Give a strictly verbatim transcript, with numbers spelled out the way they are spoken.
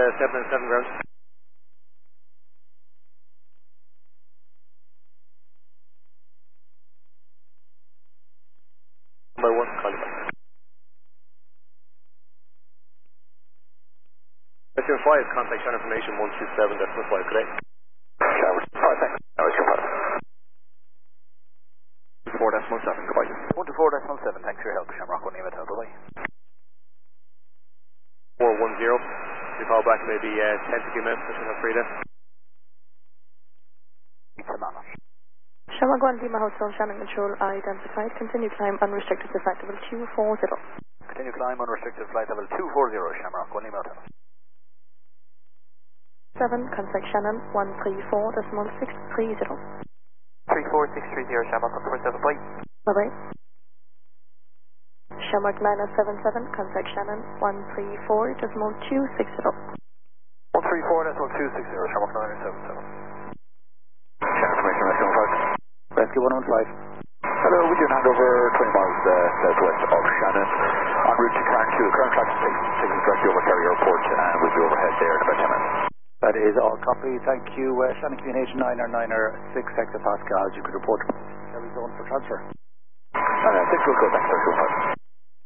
seven and seven ground. By one, call you back. Question five, contact channel information one two seven decimal five, correct? Shower. Alright, thanks. That was your part. four decimal seven, goodbye. one two four decimal seven, thanks for your help, Shamrock one Lima Hotel, bye-bye. four one zero, you call back maybe uh, ten to few minutes, if you're not free then. Shamrock one Lima Hotel, Shannon Control identified. Continue climb unrestricted to flight level two four zero. Continue climb unrestricted flight level two four zero, Shamrock one Lima Hotel. seven, contact Shannon one three four decimal six three zero. three four six three zero, Shamrock one four seven, bye. Bye bye. Shamrock nine seven seven, contact Shannon one three four decimal two six zero. one three four decimal two six zero, Shamrock nine seven seven. Channel information, Rescue one five. Rescue one one five. Hello, we do hand over twenty miles uh, southwest of Shannon, en route to Carnshaw. Current traffic taking, taking directly over Kerry Airport, and we'll be overhead there in about ten minutes. That is all copy. Thank you. Uh, Shannon Communication nine or nine or six hectopascals. You could report to Kerry Zone for transfer. Uh, I think we'll go back to Rescue one five.